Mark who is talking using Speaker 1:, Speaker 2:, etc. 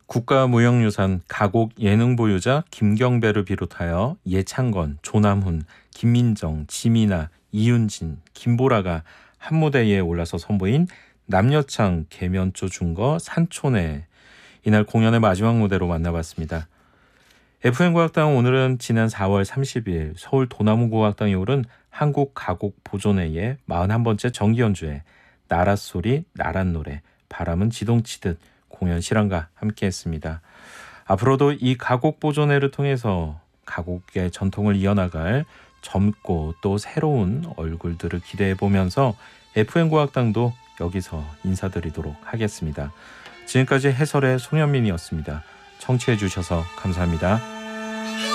Speaker 1: 국가무형유산 가곡 예능 보유자 김경배를 비롯하여 예창건, 조남훈, 김민정, 지미나, 이윤진, 김보라가 한 무대에 올라서 선보인 남녀창 계면조 중거 산촌에 이날 공연의 마지막 무대로 만나봤습니다. FM국악당 오늘은 지난 4월 30일 서울 도남구각당이 오른 한국가곡보존회의 41번째 정기연주회 나랏소리 나랏노래 바람은 지동치듯 공연 실황과 함께했습니다. 앞으로도 이 가곡보존회를 통해서 가곡의 전통을 이어나갈 젊고 또 새로운 얼굴들을 기대해보면서 FM국악당도 여기서 인사드리도록 하겠습니다. 지금까지 해설의 송현민이었습니다. 청취해주셔서 감사합니다.